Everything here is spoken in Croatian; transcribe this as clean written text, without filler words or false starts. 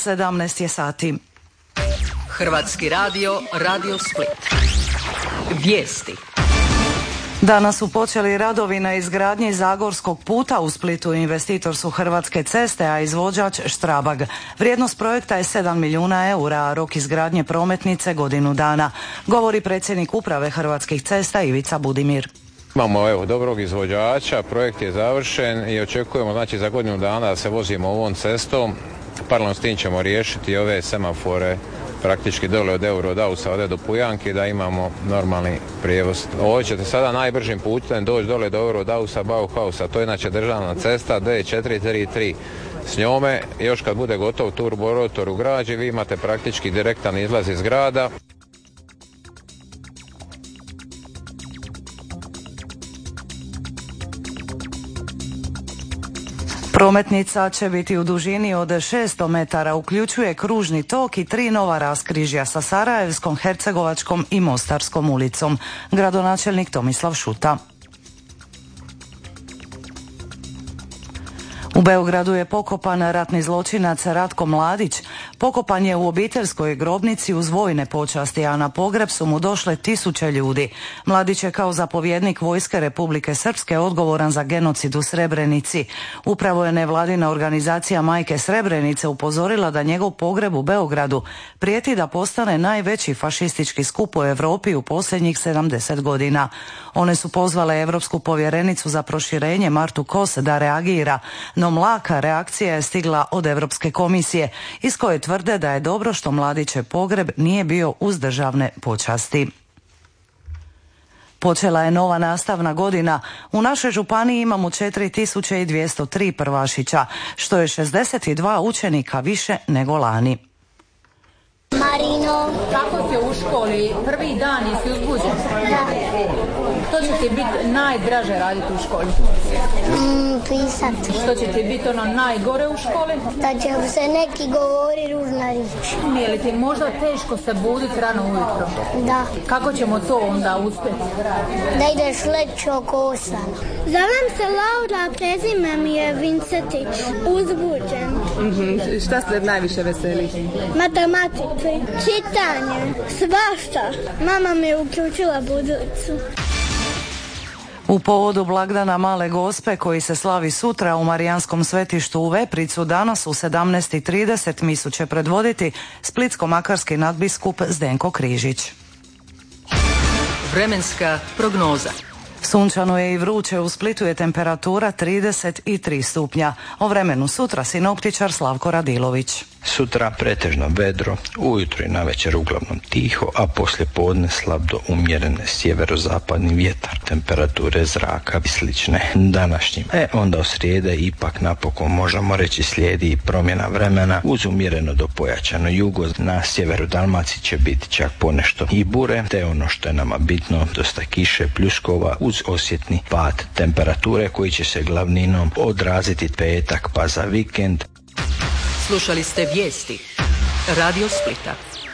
17 je sati. Hrvatski radio, Radio Split. Vijesti. Danas su počeli radovi na izgradnji Zagorskog puta u Splitu. Investitor su Hrvatske ceste, a izvođač Štrabag. Vrijednost projekta je 7 milijuna eura, a rok izgradnje prometnice godinu dana, govori predsjednik uprave Hrvatskih cesta Ivica Budimir. Imamo dobrog izvođača, projekt je završen i očekujemo za godinu dana da se vozimo ovom cestom. Paralelno s tim ćemo riješiti ove semafore praktički dole od Eurodausa ovdje do Pujanki, da imamo normalni prijevoz. Ovdje ćete sada najbržim putem doći dole do Eurodausa, Bauhausa, to je inače državna cesta D433. S njome, još kad bude gotov turborotor u građi, vi imate praktički direktan izlaz iz grada. Prometnica će biti u dužini od 600 metara, uključuje kružni tok i 3 nova raskrižja sa Sarajevskom, Hercegovačkom i Mostarskom ulicom. Gradonačelnik Tomislav Šuta. U Beogradu je pokopan ratni zločinac Ratko Mladić. Pokopan je u obiteljskoj grobnici uz vojne počasti, a na pogreb su mu došle 1000 ljudi. Mladić je kao zapovjednik vojske Republike Srpske odgovoran za genocid u Srebrenici. Upravo je nevladina organizacija Majke Srebrenice upozorila da njegov pogreb u Beogradu prijeti da postane najveći fašistički skup u Europi u posljednjih 70 godina. One su pozvale Europsku povjerenicu za proširenje Martu Kos da reagira, no mlaka reakcija je stigla od Europske komisije, iz koje tvrde da je dobro što Mladićev pogreb nije bio uz državne počasti. Počela je nova nastavna godina. U našoj županiji imamo 4203 prvašića, što je 62 učenika više nego lani. Marino. Kako si u školi? Prvi dan jesi uzbuđen? Da. Što će ti biti najdraže raditi u školi? Pisati. Što će ti biti ono najgore u školi? Da će se neki govori ružna riječ. Nije li ti možda teško se buditi rano ujutro? Da. Kako ćemo to onda uspjeti? Da ideš leći oko 8. Zovem se Laura, prezime mi je Vincetić. Uzbuđen. Šta se najviše veseli? Matematici, čitanje, svašta. Mama mi je uključila buduću. U povodu blagdana Male Gospe, koji se slavi sutra u Marijanskom svetištu u Vepricu, danas u 17:30 misu će predvoditi splitsko-makarski nadbiskup Zdenko Križić. Vremenska prognoza. Sunčano je i vruće, u Splitu je temperatura 33 stupnja. O vremenu sutra sinoptičar Slavko Radilović. Sutra pretežno vedro, ujutro i navečer uglavnom tiho, a poslije podne slab do umjerene sjeverozapadni vjetar. Temperature zraka slične današnjim. Onda od srijede ipak napokon možemo reći slijedi i promjena vremena uz umjereno do pojačano jugo. Na sjeveru Dalmacije će biti čak ponešto i bure, te ono što je nama bitno, dosta kiše, pljuskova uz osjetni pad temperature koji će se glavninom odraziti petak pa za vikend. Slušali ste vijesti Radio Splita.